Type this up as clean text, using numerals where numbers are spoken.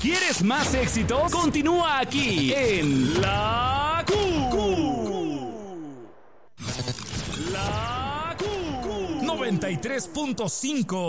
¿Quieres más éxitos? Continúa aquí en La Q. La Q 93.5.